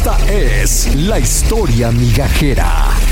Esta es la historia migajera.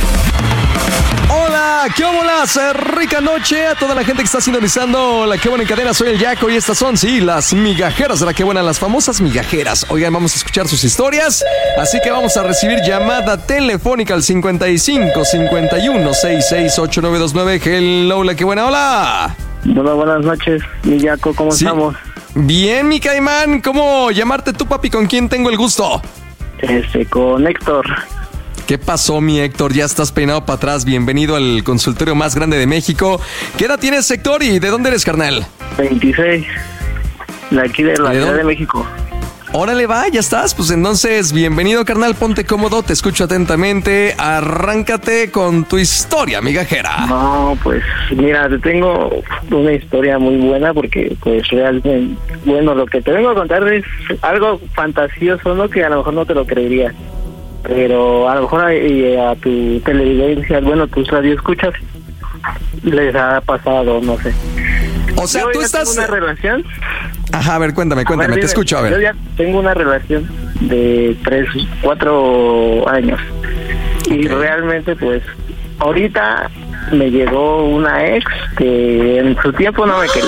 Hola, ¿qué bolas? Rica noche a toda la gente que está sintonizando La Qué Buena en Cadena. Soy el Yaco y estas son, sí, las migajeras de La Qué Buena, las famosas migajeras. Oigan, vamos a escuchar sus historias, así que vamos a recibir llamada telefónica al 55 51 66 8929. Hello, La Qué Buena, hola. Bueno, buenas noches, mi Yaco, ¿cómo estamos? Bien, mi caimán, ¿cómo llamarte tú, papi? ¿Con quién tengo el gusto? Con Héctor. ¿Qué pasó, mi Héctor? Ya estás peinado para atrás. Bienvenido al consultorio más grande de México. ¿Qué edad tienes, Héctor? ¿Y de dónde eres, carnal? 26. De aquí de la Ciudad de México. Órale, va, ya estás. Pues entonces, bienvenido, carnal. Ponte cómodo, te escucho atentamente. Arráncate con tu historia, migajera. No, pues, mira, te tengo una historia muy buena porque, pues, realmente, bueno, lo que te vengo a contar es algo fantasioso, ¿no? Que a lo mejor no te lo creerías. Pero a lo mejor a tu televidencia, bueno, tus radioescuchas, les ha pasado, no sé. O sea, tú estás... ¿Tengo una relación? Ajá, a ver, cuéntame, te escucho, a ver. Yo ya tengo una relación de 4 años. Y realmente, pues, ahorita me llegó una ex que en su tiempo no me quería.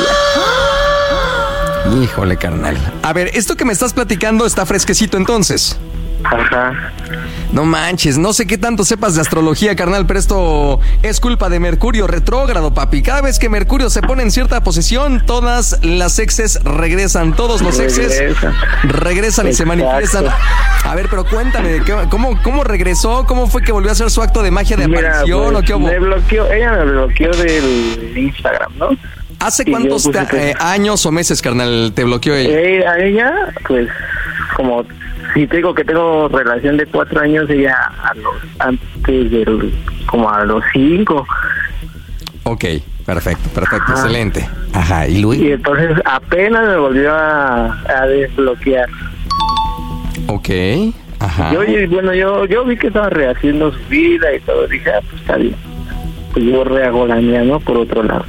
Híjole, carnal. A ver, esto que me estás platicando está fresquecito entonces. Ajá. No manches, no sé qué tanto sepas de astrología, carnal, pero esto es culpa de Mercurio retrógrado, papi. Cada vez que Mercurio se pone en cierta posición, todas las exes regresan, todos los exes regresan y se manifiestan. A ver, pero cuéntame, ¿cómo regresó? ¿Cómo fue que volvió a hacer su acto de magia de aparición? Pues, ¿o qué hubo? Ella me bloqueó del Instagram, ¿no? ¿Hace cuántos años o meses, carnal, te bloqueó ella? A ella, pues, como... Si te digo que tengo relación de 4 años, ella como a los 5. Ok, perfecto, excelente. Ajá, ¿y Luis? Y entonces apenas me volvió a desbloquear. Ok, ajá. Yo vi que estaba rehaciendo su vida y todo, dije, pues está bien. Pues yo rehago la mía, ¿no? Por otro lado.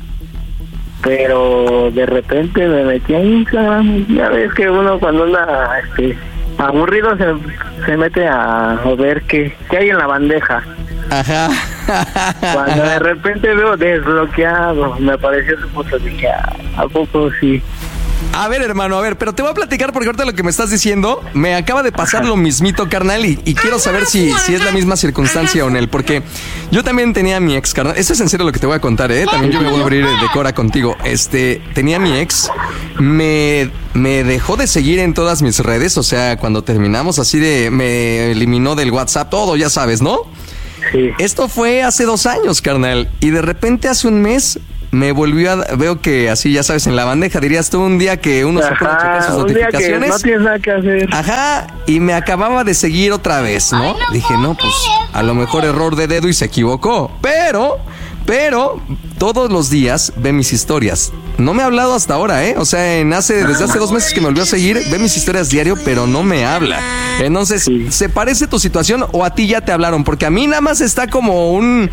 Pero de repente me metí a Instagram, ya ves que uno cuando anda aburrido se mete a ver qué hay en la bandeja. Ajá. Cuando de repente veo desbloqueado, me apareció su foto, dije, ¿a poco sí? A ver, hermano, pero te voy a platicar porque ahorita lo que me estás diciendo me acaba de pasar lo mismito, carnal, y quiero saber si es la misma circunstancia o no, porque yo también tenía a mi ex, carnal. Esto es en serio lo que te voy a contar, también yo me voy a abrir de cora contigo. Tenía a mi ex, me dejó de seguir en todas mis redes, o sea, cuando terminamos me eliminó del WhatsApp, todo, ya sabes, ¿no? Sí. Esto fue hace 2 años, carnal, y de repente hace un mes me volvió veo que así, ya sabes, en la bandeja, dirías tú, un día que uno se pone a checar sus notificaciones. Un día que no tienes nada que hacer. Ajá, y me acababa de seguir otra vez, ¿no? Dije, no, pues, a lo mejor error de dedo y se equivocó. Pero, todos los días ve mis historias. No me ha hablado hasta ahora, O sea, desde hace 2 meses que me volvió a seguir, ve mis historias diario, pero no me habla. Entonces, sí. ¿Se parece tu situación o a ti ya te hablaron? Porque a mí nada más está como un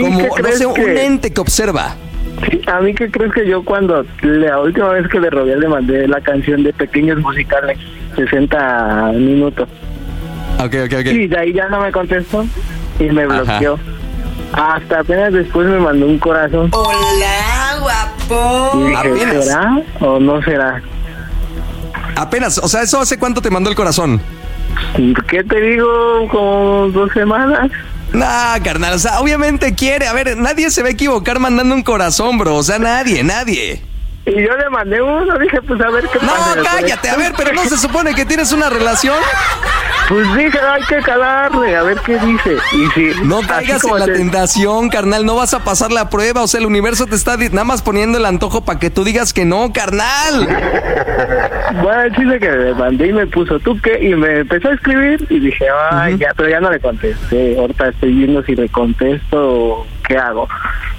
ente que observa. Sí, a mí que crees que yo cuando la última vez que le robé le mandé la canción de Pequeños Musicales, 60 minutos. Ok. Y de ahí ya no me contestó y me bloqueó. Hasta apenas después me mandó un corazón. Hola, guapo. Y dije, ¿será o no será? Apenas, o sea, ¿eso hace cuánto te mandó el corazón? ¿Qué te digo? Como 2 semanas. Nah, carnal, o sea, obviamente quiere. A ver, nadie se va a equivocar mandando un corazón, bro. O sea, nadie. Y yo le mandé uno, dije, pues a ver qué pasa. No, cállate, a ver, pero ¿no se supone que tienes una relación? Pues dije, hay que calarle, a ver qué dice. Y si no caigas en la tentación, carnal, no vas a pasar la prueba. O sea, el universo te está nada más poniendo el antojo para que tú digas que no, carnal. Bueno, el chiste que le mandé y me puso, ¿tú qué? Y me empezó a escribir y dije, ya, pero ya no le contesté. Ahorita estoy viendo si le contesto o qué hago.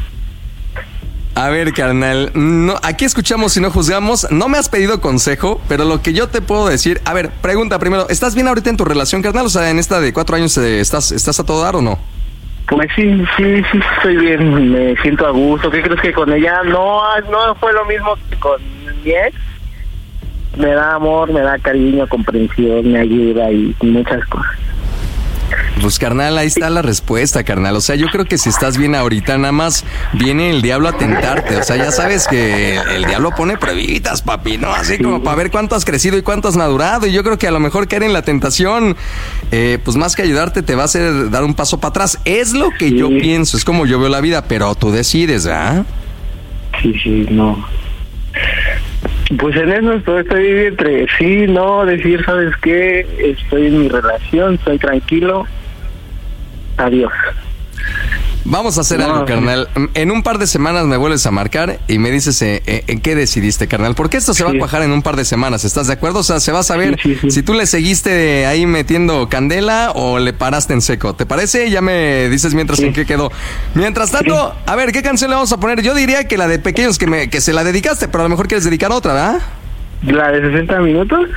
A ver, carnal, no, aquí escuchamos y no juzgamos. No me has pedido consejo, pero lo que yo te puedo decir... A ver, pregunta primero, ¿estás bien ahorita en tu relación, carnal? O sea, en esta de 4 años, ¿estás a todo dar o no? Pues sí, estoy bien, me siento a gusto. ¿Qué crees que con ella no fue lo mismo que con mi ex? me da amor, me da cariño, comprensión, me ayuda y muchas cosas. Pues carnal, ahí está la respuesta, carnal. O sea, yo creo que si estás bien ahorita, nada más viene el diablo a tentarte. O sea, ya sabes que el diablo pone pruebitas, papi, ¿no? Así como para ver cuánto has crecido y cuánto has madurado. Y yo creo que a lo mejor caer en la tentación, pues más que ayudarte, te va a hacer dar un paso para atrás. Es lo que yo pienso, es como yo veo la vida, pero tú decides, ¿verdad? Sí, no. Pues en eso estoy entre sí, no, decir, ¿sabes qué? Estoy en mi relación, estoy tranquilo. Adiós. Vamos a hacer algo, carnal. En un par de semanas me vuelves a marcar y me dices en qué decidiste, carnal. Porque esto se va a cuajar en un par de semanas, ¿estás de acuerdo? O sea, se va a saber si tú le seguiste ahí metiendo candela o le paraste en seco. ¿Te parece? Ya me dices mientras en qué quedó. Mientras tanto, a ver, ¿qué canción le vamos a poner? Yo diría que la de Pequeños que se la dedicaste, pero a lo mejor quieres dedicar otra, ¿verdad? ¿La de 60 minutos?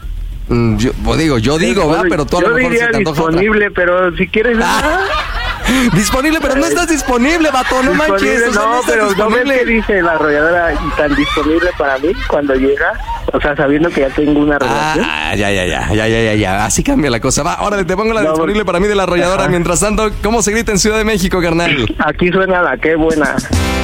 Yo digo, ¿va? Pero tú a lo mejor diría se te antoja disponible, otra. Pero si quieres... Disponible, pero no estás disponible, vato, no manches. No, pero no ves que dice la arrolladora tan disponible para mí cuando llega, o sea, sabiendo que ya tengo una relación. Ya. Así cambia la cosa. Va, órale, te pongo la disponible para mí de la arrolladora. Mientras tanto, ¿cómo se grita en Ciudad de México, carnal? Aquí suena la qué buena.